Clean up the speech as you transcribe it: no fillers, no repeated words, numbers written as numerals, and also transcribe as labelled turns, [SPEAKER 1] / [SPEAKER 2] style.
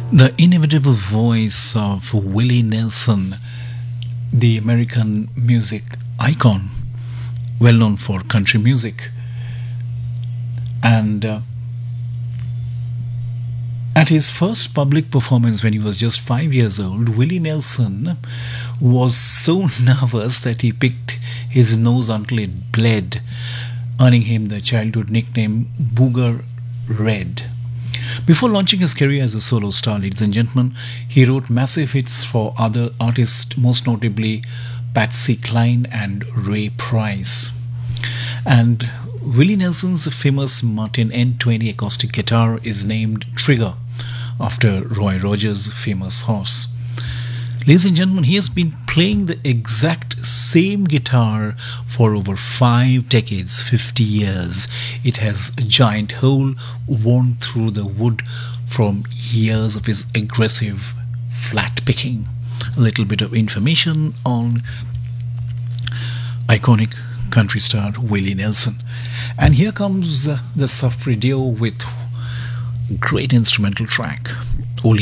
[SPEAKER 1] The inevitable voice of Willie Nelson, the American music icon, well known for country music. And at his first public performance when he was just 5 years old, Willie Nelson was so nervous that he picked his nose until it bled, earning him the childhood nickname Booger Red. Before launching his career as a solo star, ladies and gentlemen, he wrote massive hits for other artists, most notably Patsy Cline and Ray Price. And Willie Nelson's famous Martin N20 acoustic guitar is named Trigger after Roy Rogers' famous horse. Ladies and gentlemen, he has been playing the exact same guitar for over 5 decades, 50 years. It has a giant hole worn through the wood from years of his aggressive flat picking. A little bit of information on iconic country star Willie Nelson. And here comes the Safri Duo with great instrumental track.